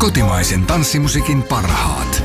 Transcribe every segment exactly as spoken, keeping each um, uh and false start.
Kotimaisen tanssimusiikin parhaat.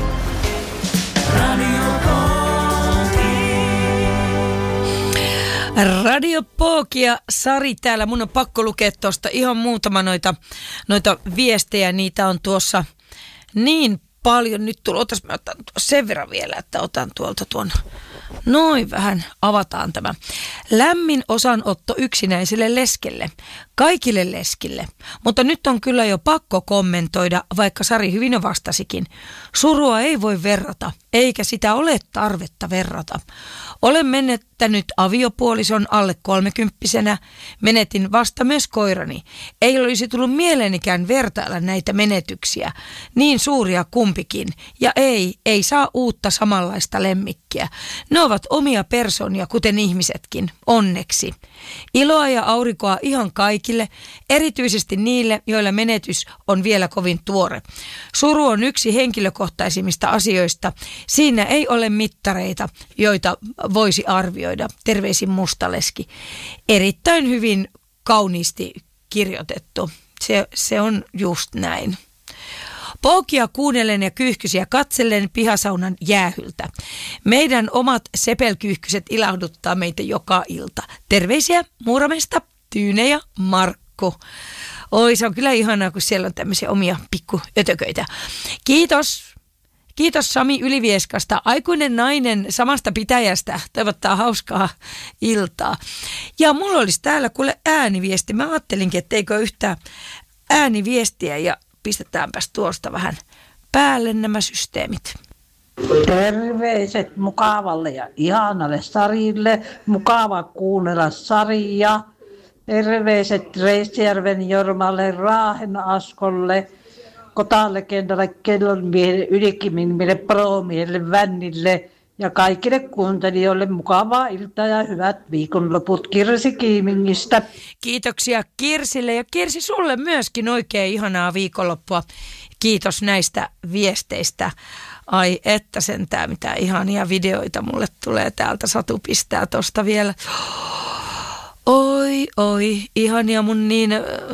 Radio Pooki ja Sari täällä. Mun on pakko lukea tuosta ihan muutama noita, noita viestejä. Niitä on tuossa niin paljon. Nyt tullut, otas mä otan sen verran vielä, että otan tuolta tuon. Noin vähän avataan tämä. Lämmin osanotto yksinäiselle leskelle. Kaikille leskille. Mutta nyt on kyllä jo pakko kommentoida, vaikka Sari hyvin jo vastasikin. Surua ei voi verrata, eikä sitä ole tarvetta verrata. Olen menettänyt aviopuolison alle kolmekymppisenä. Menetin vasta myös koirani. Ei olisi tullut mieleenikään vertailla näitä menetyksiä. Niin suuria kumpikin. Ja ei, ei saa uutta samanlaista lemmikkiä. Ne ovat omia persoonia, kuten ihmisetkin. Onneksi. Iloa ja aurinkoa ihan kaikille, erityisesti niille, joilla menetys on vielä kovin tuore. Suru on yksi henkilökohtaisimmista asioista. Siinä ei ole mittareita, joita voisi arvioida. Terveisin Mustaleski. Erittäin hyvin kauniisti kirjoitettu. Se, se on just näin. Pookia kuunnellen ja kyyhkysiä katsellen pihasaunan jäähyltä. Meidän omat sepelkyyhkyset ilahduttaa meitä joka ilta. Terveisiä Muuramesta, Tyyne ja Markku. Oi, se on kyllä ihanaa, kun siellä on tämmöisiä omia pikkuötököitä. Kiitos. Kiitos Sami Ylivieskasta. Aikuinen nainen samasta pitäjästä toivottaa hauskaa iltaa. Ja mulla olisi täällä kuule ääniviesti. Mä ajattelinkin, että eikö yhtään ääniviestiä ja pistetäänpäs tuosta vähän päälle nämä systeemit. Terveiset mukavalle ja ihanalle Sarille. Mukava kuunnella Saria. Terveiset Reisjärven Jormalle, Raahen Askolle, Kotalegendalle, Kellonmiehelle, Ylikimiehelle, Promiehelle, Vännille ja kaikille kuuntelijoille mukavaa iltaa ja hyvät viikonloput. Kirsi Kiimingistä. Kiitoksia Kirsille ja Kirsi sulle myöskin oikein ihanaa viikonloppua. Kiitos näistä viesteistä. Ai että sentään mitä ihania videoita mulle tulee täältä. Satu pistää tosta vielä. Oi, oi, ihania mun niin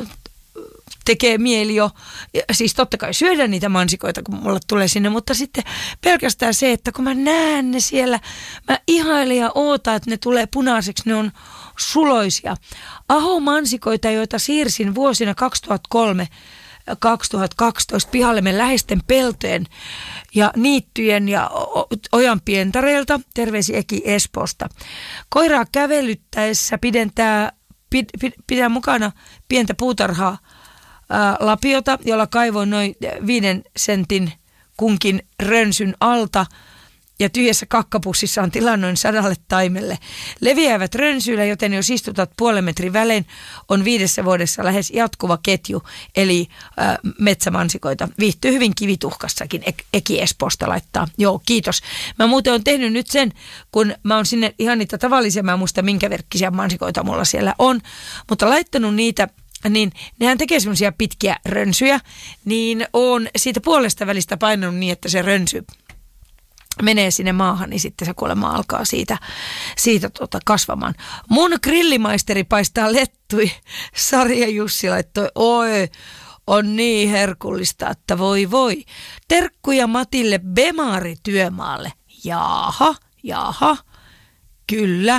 tekee mieli jo, siis totta kai syödä niitä mansikoita, kun mulle tulee sinne, mutta sitten pelkästään se, että kun mä näen ne siellä, mä ihailen ja ootan, että ne tulee punaiseksi, ne on suloisia. Aho-mansikoita, joita siirsin vuosina kaksituhattakolme kaksituhattakaksitoista pihallemme läheisten peltojen ja niittyjen ja ojanpientareilta, terveisi Eki Espoosta. Koiraa kävelyttäessä pidentää, pid, pid, pidää mukana pientä puutarhaa ää, lapiota, jolla kaivoin noin viiden sentin kunkin rönsyn alta. Ja tyhjässä kakkapussissa on tilaa noin sadalle taimelle. Leviävät rönsyillä, joten jos istutat puolen metrin välein, on viidessä vuodessa lähes jatkuva ketju, eli äh, metsämansikoita. Viihtyy hyvin kivituhkassakin, Eki Espoosta laittaa. Joo, kiitos. Mä muuten on tehnyt nyt sen, kun mä oon sinne ihan niitä tavallisia, mä en muista minkä verkkisiä mansikoita mulla siellä on, mutta laittanut niitä, niin nehän tekee semmoisia pitkiä rönsyjä, niin on siitä puolesta välistä painanut niin, että se rönsy menee sinne maahan, niin sitten se kuulemma alkaa siitä, siitä tuota kasvamaan. Mun grillimaisteri paistaa lettui. Sari ja Jussi laittoi, oi, on niin herkullista, että voi voi. Terkkuja Matille Bemaari-työmaalle. Jaaha, jaaha, kyllä.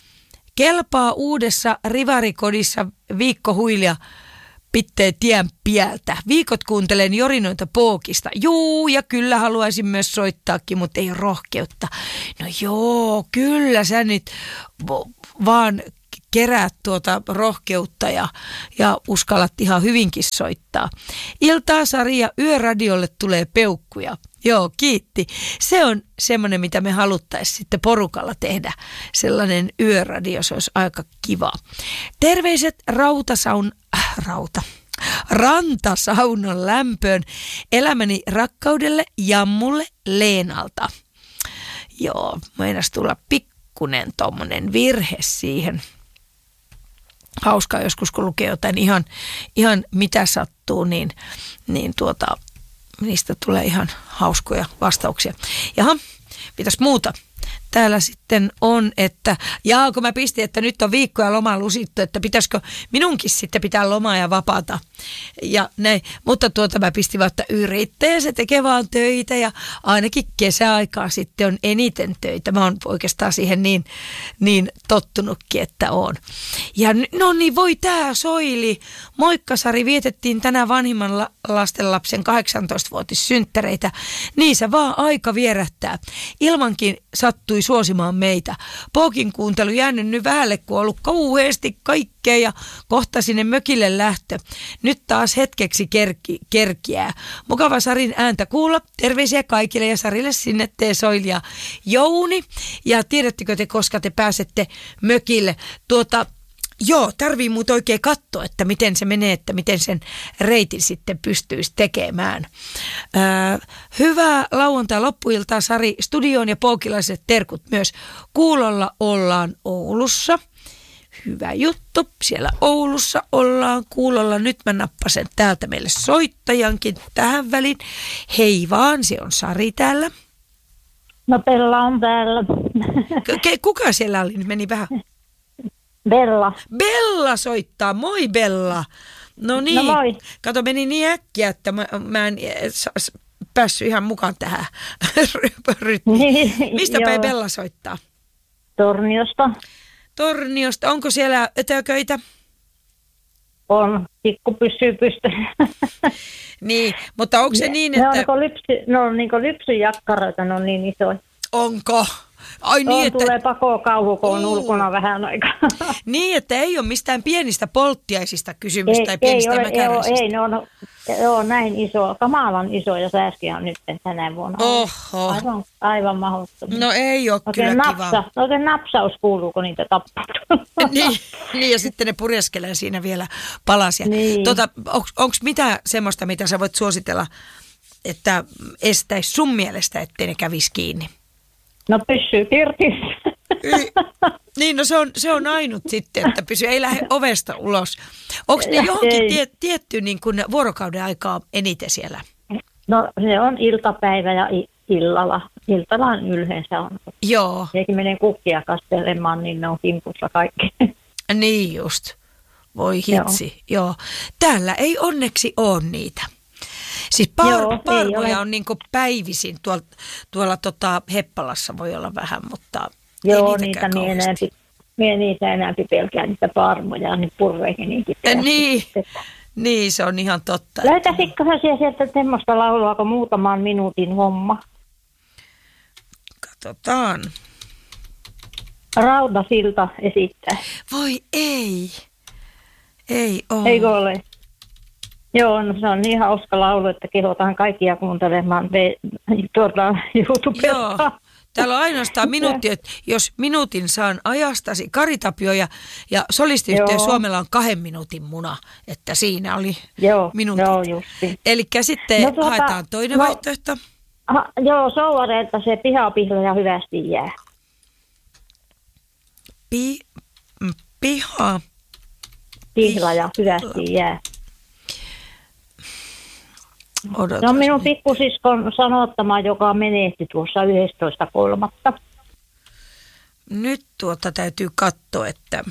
Kelpaa uudessa rivarikodissa viikkohuilja. Pittee tien pieltä. Viikot kuuntelen jorinoita Pookista. Juu, ja kyllä haluaisin myös soittaakin, mutta ei ole rohkeutta. No joo, kyllä sä nyt vaan keräät tuota rohkeutta ja, ja uskallat ihan hyvinkin soittaa. Iltaa Sari ja Yöradiolle tulee peukkuja. Joo, kiitti. Se on semmoinen, mitä me haluttaisiin sitten porukalla tehdä. Sellainen yöradio, se olisi aika kiva. Terveiset rautasaun, äh, rauta, rantasaunan lämpöön elämäni rakkaudelle Jammulle Leenalta. Joo, meinas tulla pikkunen tommonen virhe siihen. Hauskaa joskus, kun lukee jotain ihan, ihan mitä sattuu, niin, niin tuota... niistä tulee ihan hauskoja vastauksia. Jaha, mitäs muuta? Täällä sitten on, että jaa, kun mä pistin, että nyt on viikkoja lomaa lusittu, että pitäisikö minunkin sitten pitää lomaa ja vapaata. Ja näin. Mutta tuota mä pistin vaan, että yrittäjä, se tekee vaan töitä ja ainakin kesäaikaa sitten on eniten töitä. Mä oon oikeastaan siihen niin, niin tottunutkin, että on. Ja no niin, voi tää Soili. Moikka Sari, vietettiin tänään vanhimman la- lastenlapsen kahdeksantoistavuotissynttäreitä. Niissä vaan aika vierähtää. Ilmankin sattui suosimaan meitä. Pookin kuuntelu jäänyt nyt vähälle, kun on ollut kauheasti kaikkea ja kohta sinne mökille lähtö. Nyt taas hetkeksi kerki, kerkiää. Mukava Sarin ääntä kuulla. Terveisiä kaikille ja Sarille sinne tee Soili ja Jouni. Ja tiedättekö te, koska te pääsette mökille? Tuota, joo, tarvii muut oikein katsoa, että miten se menee, että miten sen reitin sitten pystyisi tekemään. Öö, hyvää lauantai loppuiltaa Sari studioon ja poukilaiset terkut myös. Kuulolla ollaan Oulussa. Hyvä juttu. Siellä Oulussa ollaan kuulolla. Nyt mä nappasen täältä meille soittajankin tähän väliin. Hei vaan, se on Sari täällä. No Bella on täällä. Kuka siellä oli? Nyt meni vähän. Bella. Bella soittaa. Moi Bella. No niin. No moi. Kato, meni niin äkkiä, että mä, mä en s- päässyt ihan mukaan tähän rytmiin. Mistä päin Bella soittaa? Torniosta. Torniosta. Onko siellä ötököitä? On. Tikku pysyy pystyssä. Niin, mutta onko se niin, että... että... Ne on lypsy, no, niin kuin lypsyjakkaroita, ne on niin isoja. Onko? Ai niin, että... tulee pakoa kauhu, kun on ulkona vähän aikaa. Niin, että ei ole mistään pienistä polttiaisista kysymys ei, tai pienistä ei ole, mäkäräisistä. Ei, ne on, on näin iso, kamalan iso ja sääskiä on nyt tänä vuonna. Oho. Aivan, aivan mahdottomia. No ei ole oikein kyllä napsa, kiva. Oikein napsaus kuuluu, kun niitä tappaa. niin, niin, ja sitten ne pureskelee siinä vielä palasia. Niin. Tota, onko mitä semmoista, mitä sä voit suositella, että estäisi sun mielestä, ettei ne kävisi kiinni? No pysyy pirtissä. Niin, no se on, se on ainut sitten, että pysyy, ei lähde ovesta ulos. Onko ne johonkin tie, tietty niin kuin vuorokauden aikaa eniten siellä? No se on iltapäivä ja illalla. Iltalaan yleensä on. Joo. Eikin menen kukkia kastelemaan, niin ne on kimpussa kaikki. Niin just. Voi hitsi. Joo. Joo. Täällä ei onneksi ole niitä. Siis par- Joo, parvoja on niin kuin päivisin. Tuolla, tuolla tota Heppalassa voi olla vähän, mutta joo, ei niitä niitäkään kauheasti. Mie niitä enää pelkää niitä parmoja, niin purreihin niin kipeästi. Niin, niin, se on ihan totta. Löytäisitkö sinä sieltä semmoista laulua, kun muutaman minuutin homma? Katsotaan. Rautasilta esittää. Voi ei. Ei ole. Eikö ole? Joo, no se on niin hauska laulu, että kehotaan kaikkia kuuntelemaan tuota YouTubesta. Joo. Täällä on ainoastaan minuutti, että jos minuutin saan ajastasi, Kari Tapio ja, ja solistiyhtiö Suomella on kahden minuutin muna, että siinä oli joo, minuutit. Joo, justi. Elikkä sitten no, tuota, haetaan toinen no, vaihtoehto. Ha, joo, Souvareilta se pihapihla ja hyvästi jää. Pi, piha. Pihla ja hyvästi jää. Odotas. Se on minun pikkusiskon sanottama, joka menehti tuossa yhdestoista kolmatta. Nyt tuota täytyy katsoa, että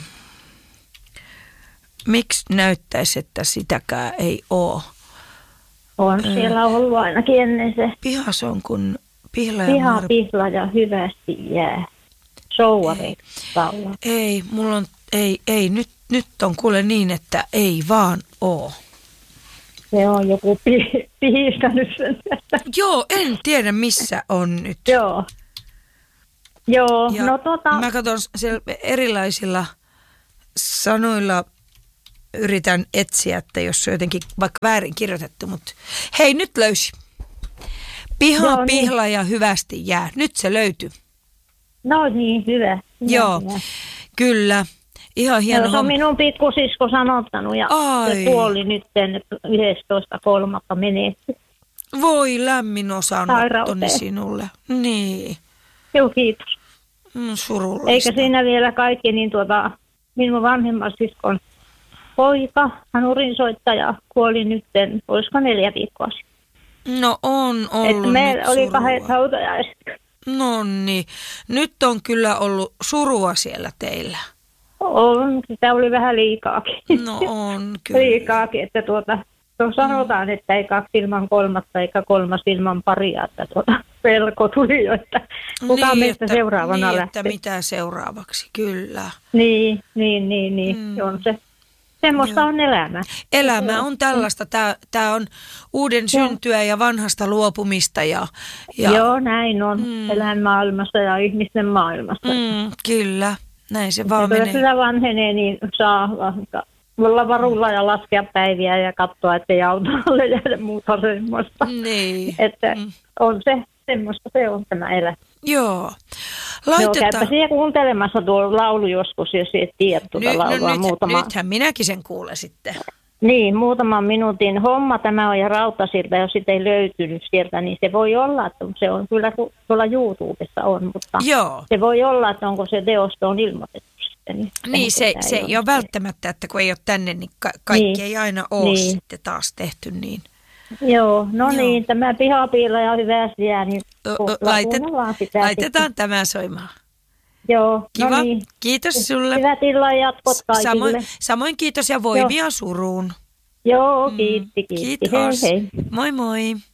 miksi näyttäisi, että sitäkään ei ole. On siellä ollut ainakin ennen se. Pihas on kun pihla ja Piha, mar- pihla ja hyvästi jää. Souvareet laulaa. Ei, mulla on, ei, ei, nyt, nyt on kuule niin, että ei vaan oo. Se on joku pi- pihistänyt sen. Joo, en tiedä missä on nyt. Joo. Joo, ja no tota... Mä katson siellä erilaisilla sanoilla yritän etsiä, että jos se on jotenkin vaikka väärin kirjoitettu, mutta hei nyt löysi. Piha, Joo, pihla niin. Ja hyvästi jää. Nyt se löytyy. No niin, hyvä. hyvä Joo, hyvä. Kyllä. Ihan hieno homma. Se on minun pikkusisko sanottanut ja Ai. se kuoli nyt yhdestoista kolmatta menehty. Voi lämmin osanottoni sinulle. Niin. Joo, kiitos. Mm, surullista. Eikä siinä vielä kaikki, niin tuota, minun vanhemman siskon poika, hän urinsoittaja, kuoli nyt, olisiko neljä viikkoa sitten. No on ollut että meillä oli surua. Kahdet hautajaiset. No niin. Nyt on kyllä ollut surua siellä teillä. On, sitä oli vähän liikaakin. No on, kyllä. Liikaakin, että tuota, no sanotaan, mm. että ei kaksi ilman kolmatta eikä kolmas ilman paria, että tuota pelko tuli jo, että kuka niin, meistä että, seuraavana niin, lähtee. että mitä seuraavaksi, kyllä. Niin, niin, niin, niin. Mm. on se. Semmoista Joo. on elämä. Elämä on tällaista. Tämä, tämä on uuden syntyä ja vanhasta luopumista. Ja, ja... Joo, näin on. Mm. Eläinmaailmassa ja ihmisten maailmassa. Mm, kyllä, näin se vaan ja menee. Jos sitä vanhenee, niin saa olla varulla ja laskea päiviä ja katsoa, ettei autolle jäädä muuta semmoista. Niin. Että mm. on se, semmoista se on tämä elämä. Joo. Laitetaan. Joo, käypä siellä kuuntelemassa tuo laulu joskus, jos et tiedä tuota Ny, laulua. no, nyt, muutama... Nythän minäkin sen kuulen sitten. Niin, muutaman minuutin homma tämä on ja Rautasilta, jos sitä ei löytynyt sieltä, niin se voi olla, että se on kyllä tuolla YouTubessa on, mutta Joo. se voi olla, että onko se teosto on ilmoitettu sitten. Niin, niin se, se ei ole välttämättä, että kun ei ole tänne, niin ka- kaikki niin. ei aina ole niin. sitten taas tehty niin. Joo, no Joo. niin, tämä pihapiila ja hyvä jää, niin Laitet, laitetaan sitten. Tämä soimaan. Joo, Kiva. No niin. Kiitos sulle. Hyvät illan jatkot kaikille. Samoin, samoin kiitos ja voimia Joo. suruun. Joo, kiitti, kiitti. Kiitos. Hei, hei. Moi moi.